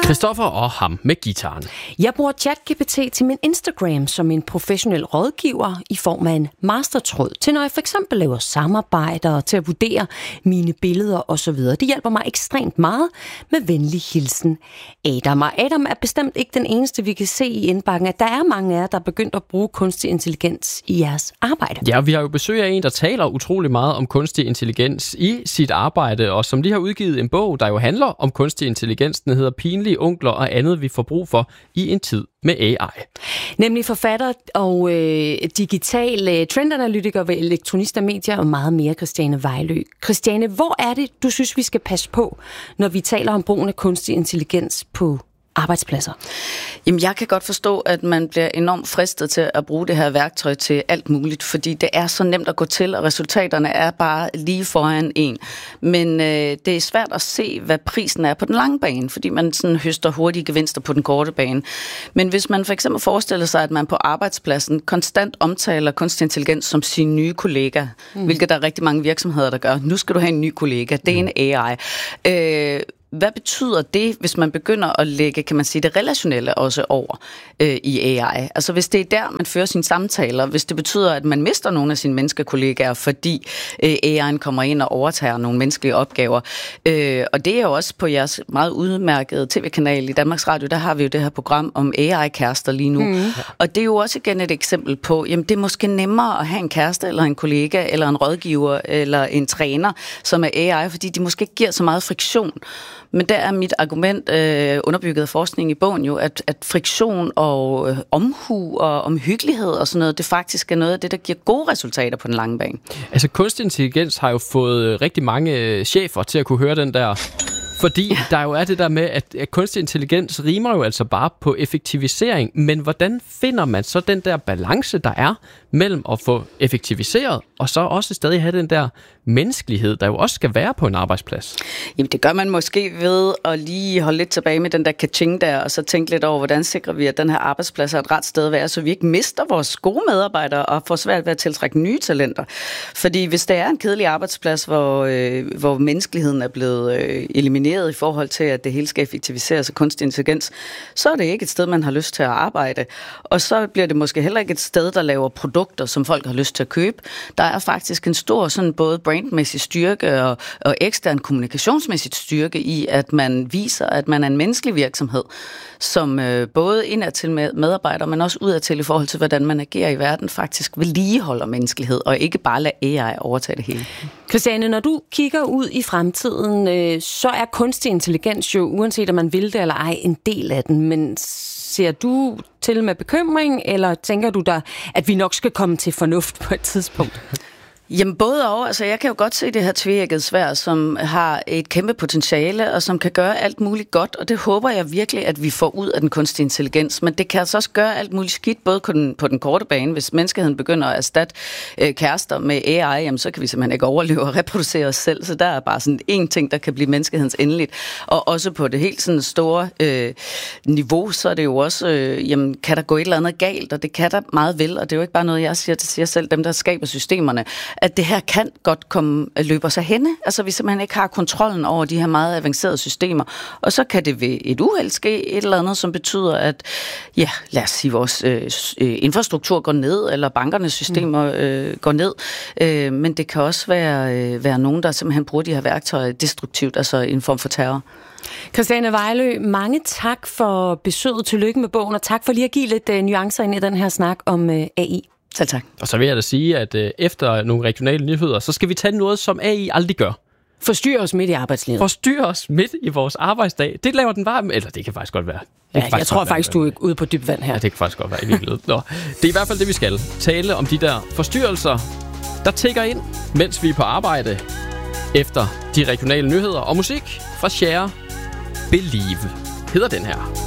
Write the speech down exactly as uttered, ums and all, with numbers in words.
Christoffer og ham med gitaren. Jeg bruger ChatGPT til min Instagram som en professionel rådgiver i form af en mastertråd til, når jeg for eksempel laver samarbejder, til at vurdere mine billeder osv. Det hjælper mig ekstremt meget. Med venlig hilsen, Adam. Og Adam er bestemt ikke den eneste, vi kan se i indbakken, at der er mange af jer, der er begyndt at bruge kunstig intelligens i jeres arbejde. Ja, vi har jo besøg af en, der taler utrolig meget om kunstig intelligens i sit arbejde, og som lige har udgivet en bog, der jo handler om kunstig intelligens. Den hedder Pinlige onkler og andet, vi får brug for i en tid med A I. Nemlig forfatter og øh, digital øh, trendanalytiker ved Elektronista Media og meget mere, Christiane Vejlø. Christiane, hvor er det, du synes, vi skal passe på, når vi taler om brugen af kunstig intelligens på arbejdspladser? Jamen, jeg kan godt forstå, at man bliver enormt fristet til at bruge det her værktøj til alt muligt, fordi det er så nemt at gå til, og resultaterne er bare lige foran en. Men øh, det er svært at se, hvad prisen er på den lange bane, fordi man sådan høster hurtige gevinster på den korte bane. Men hvis man for eksempel forestiller sig, at man på arbejdspladsen konstant omtaler kunstig intelligens som sin nye kollega, mm. hvilket der er rigtig mange virksomheder, der gør. Nu skal du have en ny kollega, det er en A I. Øh, Hvad betyder det, hvis man begynder at lægge, kan man sige, det relationelle også over øh, i A I? Altså hvis det er der, man fører sine samtaler, hvis det betyder, at man mister nogle af sine menneskekollegaer, fordi øh, A I'en kommer ind og overtager nogle menneskelige opgaver. Øh, og det er jo også på jeres meget udmærkede tv-kanal i Danmarks Radio, der har vi jo det her program om A I-kærester lige nu. Mm. Og det er jo også igen et eksempel på, jamen det er måske nemmere at have en kæreste, eller en kollega, eller en rådgiver, eller en træner, som er A I, fordi de måske ikke giver så meget friktion. Men der er mit argument, øh, underbygget af forskning i bogen jo, at, at friktion og øh, omhu og omhyggelighed og sådan noget, det faktisk er noget af det, der giver gode resultater på den lange bane. Altså kunstig intelligens har jo fået rigtig mange chefer til at kunne høre den der, fordi ja. der jo er det der med, at, at kunstig intelligens rimer jo altså bare på effektivisering, men hvordan finder man så den der balance, der er mellem at få effektiviseret, og så også stadig have den der menneskelighed, der jo også skal være på en arbejdsplads? Jamen det gør man måske ved at lige holde lidt tilbage med den der kaching der, og så tænke lidt over, hvordan sikrer vi, at den her arbejdsplads er et ret sted at være, så vi ikke mister vores gode medarbejdere og får svært ved at tiltrække nye talenter. Fordi hvis det er en kedelig arbejdsplads, hvor, øh, hvor menneskeligheden er blevet øh, elimineret i forhold til, at det hele skal effektiviseres af kunstig intelligens, så er det ikke et sted, man har lyst til at arbejde. Og så bliver det måske heller ikke et sted, der laver produkter, som folk har lyst til at købe. Der er faktisk en stor sådan både brandmæssig styrke og, og ekstern kommunikationsmæssigt styrke i, at man viser, at man er en menneskelig virksomhed, som øh, både indad til medarbejdere, men også udad til i forhold til, hvordan man agerer i verden, faktisk vedligeholder menneskelighed, og ikke bare lader A I overtage det hele. Christiane, når du kigger ud i fremtiden, øh, så er kunstig intelligens jo, uanset om man vil det eller ej, en del af den, men ser du til med bekymring, eller tænker du der, at vi nok skal komme til fornuft på et tidspunkt? Jamen både og. Altså jeg kan jo godt se det her tveægget sværd, som har et kæmpe potentiale, og som kan gøre alt muligt godt, og det håber jeg virkelig, at vi får ud af den kunstige intelligens. Men det kan altså også gøre alt muligt skidt, både på den, på den korte bane. Hvis menneskeheden begynder at erstatte øh, kærester med A I, jamen, så kan vi simpelthen ikke overleve og reproducere os selv. Så der er bare sådan en ting, der kan blive menneskehedens endeligt. Og også på det helt sådan store øh, niveau, så er det jo også, øh, jamen kan der gå et eller andet galt, og det kan der meget vel, og det er jo ikke bare noget, jeg siger til sig selv, dem der skaber systemerne, at det her kan godt komme løbe sig henne. Altså vi simpelthen ikke har kontrollen over de her meget avancerede systemer. Og så kan det ved et uheld ske et eller andet, som betyder, at ja, lad os sige, vores øh, infrastruktur går ned, eller bankernes systemer øh, går ned. Øh, men det kan også være, øh, være nogen, der simpelthen bruger de her værktøjer destruktivt, altså en form for terror. Christiane Vejlø, mange tak for besøget. Tillykke med bogen, og tak for lige at give lidt øh, nuancer ind i den her snak om øh, A I. Selv tak. Og så vil jeg da sige, at øh, efter nogle regionale nyheder, så skal vi tage noget, som A I aldrig gør. Forstyrre os midt i arbejdslivet. Forstyrre os midt i vores arbejdsdag. Det laver den bare, eller det kan faktisk godt være. Ja, jeg tror faktisk, du er ude på dybt vand her. Ja, det kan faktisk godt være i virkeligheden. Nå, det er i hvert fald det, vi skal. Tale om de der forstyrrelser, der tikker ind, mens vi er på arbejde, efter de regionale nyheder og musik fra Cher. Believe hedder den her.